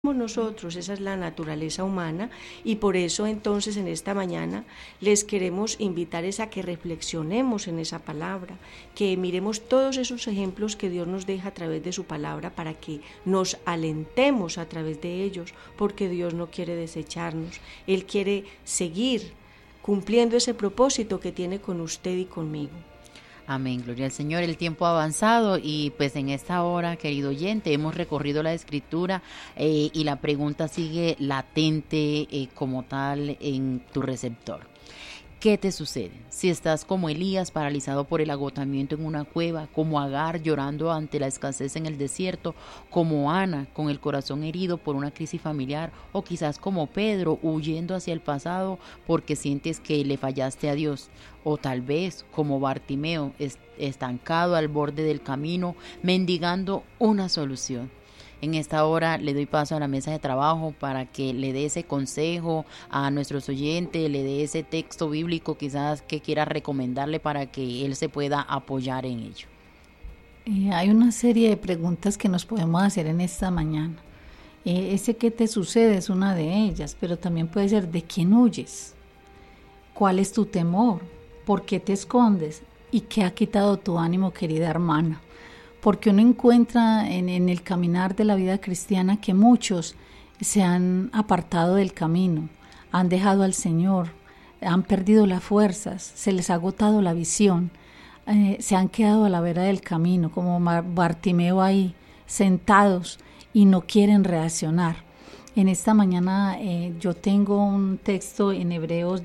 nosotros, esa es la naturaleza humana, y por eso entonces en esta mañana les queremos invitar a que reflexionemos en esa palabra, que miremos todos esos ejemplos que Dios nos deja a través de su palabra para que nos alentemos a través de ellos, porque Dios no quiere desecharnos, Él quiere seguir cumpliendo ese propósito que tiene con usted y conmigo. Amén, gloria al Señor. El tiempo ha avanzado y pues en esta hora, querido oyente, hemos recorrido la Escritura y la pregunta sigue latente como tal en tu receptor. ¿Qué te sucede? Si estás como Elías, paralizado por el agotamiento en una cueva, como Agar llorando ante la escasez en el desierto, como Ana con el corazón herido por una crisis familiar, o quizás como Pedro huyendo hacia el pasado porque sientes que le fallaste a Dios, o tal vez como Bartimeo, estancado al borde del camino, mendigando una solución. En esta hora le doy paso a la mesa de trabajo para que le dé ese consejo a nuestros oyentes, le dé ese texto bíblico quizás que quiera recomendarle para que él se pueda apoyar en ello. Hay una serie de preguntas que nos podemos hacer en esta mañana. Ese ¿qué te sucede? Es una de ellas, pero también puede ser ¿de quién huyes? ¿Cuál es tu temor? ¿Por qué te escondes? ¿Y qué ha quitado tu ánimo, querida hermana? Porque uno encuentra en el caminar de la vida cristiana que muchos se han apartado del camino, han dejado al Señor, han perdido las fuerzas, se les ha agotado la visión, se han quedado a la vera del camino, como Bartimeo ahí, sentados y no quieren reaccionar. En esta mañana yo tengo un texto en Hebreos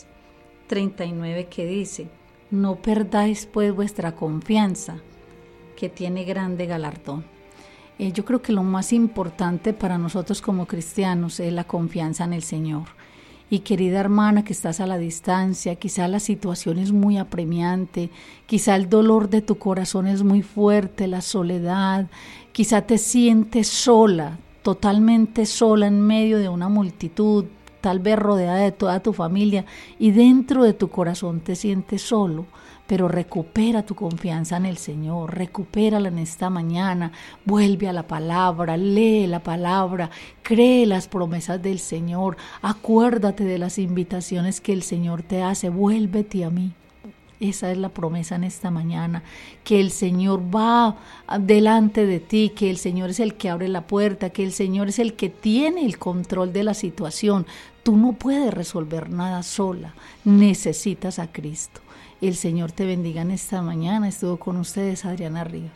10:39 que dice: no perdáis pues vuestra confianza, que tiene grande galardón. Yo creo que lo más importante para nosotros como cristianos es la confianza en el Señor. Y querida hermana que estás a la distancia, quizá la situación es muy apremiante, quizá el dolor de tu corazón es muy fuerte, la soledad, quizá te sientes sola, totalmente sola en medio de una multitud, tal vez rodeada de toda tu familia, y dentro de tu corazón te sientes solo. Pero recupera tu confianza en el Señor, recupérala en esta mañana, vuelve a la palabra, lee la palabra, cree las promesas del Señor, acuérdate de las invitaciones que el Señor te hace, vuélvete a mí. Esa es la promesa en esta mañana, que el Señor va delante de ti, que el Señor es el que abre la puerta, que el Señor es el que tiene el control de la situación. Tú no puedes resolver nada sola, necesitas a Cristo. El Señor te bendiga en esta mañana. Estuvo con ustedes Adriana Ríos.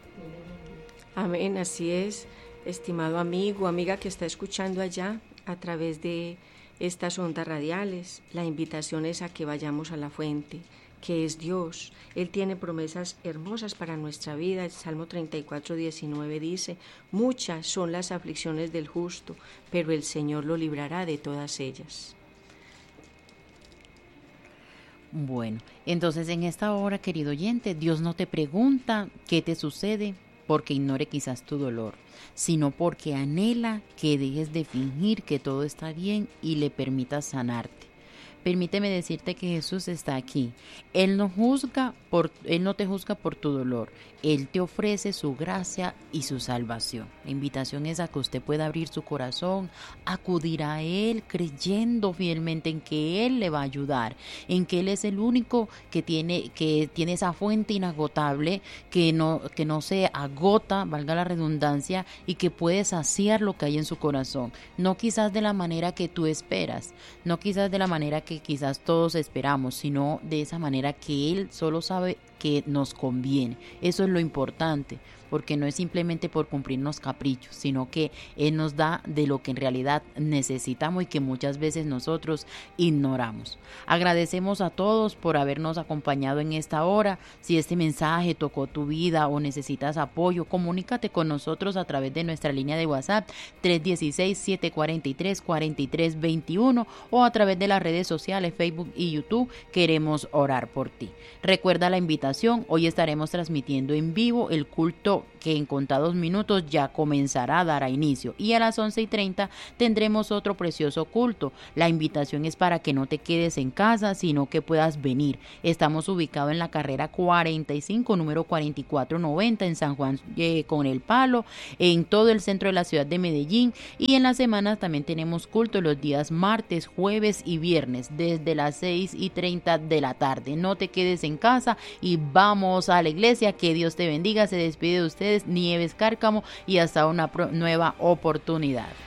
Amén, así es, estimado amigo, amiga que está escuchando allá a través de estas ondas radiales. La invitación es a que vayamos a la fuente, que es Dios. Él tiene promesas hermosas para nuestra vida. El Salmo 34:19 dice: muchas son las aflicciones del justo, pero el Señor lo librará de todas ellas. Bueno, entonces en esta hora, querido oyente, Dios no te pregunta qué te sucede porque ignore quizás tu dolor, sino porque anhela que dejes de fingir que todo está bien y le permitas sanarte. Permíteme decirte que Jesús está aquí. Él no te juzga por tu dolor. Él te ofrece su gracia y su salvación. La invitación es a que usted pueda abrir su corazón, acudir a Él creyendo fielmente en que Él le va a ayudar, en que Él es el único que tiene esa fuente inagotable, que no se agota, valga la redundancia, y que puede saciar lo que hay en su corazón. No quizás de la manera que tú esperas, no quizás de la manera que quizás todos esperamos, sino de esa manera que Él solo sabe que nos conviene. Eso es lo importante, porque no es simplemente por cumplirnos caprichos, sino que Él nos da de lo que en realidad necesitamos y que muchas veces nosotros ignoramos. Agradecemos a todos por habernos acompañado en esta hora. Si este mensaje tocó tu vida o necesitas apoyo, comunícate con nosotros a través de nuestra línea de WhatsApp 316-743-4321 o a través de las redes sociales Facebook y YouTube. Queremos orar por ti. Recuerda la invitación, hoy estaremos transmitiendo en vivo el culto culto que en contados minutos ya comenzará a dar a inicio. Y a las 11:30 tendremos otro precioso culto. La invitación es para que no te quedes en casa, sino que puedas venir. Estamos ubicados en la carrera 45, número 4490 en San Juan con el Palo, en todo el centro de la ciudad de Medellín. Y en las semanas también tenemos culto los días martes, jueves y viernes desde las 6:30 de la tarde. No te quedes en casa y vamos a la iglesia. Que Dios te bendiga. Se despide de ustedes Nieves Cárcamo y hasta una nueva oportunidad.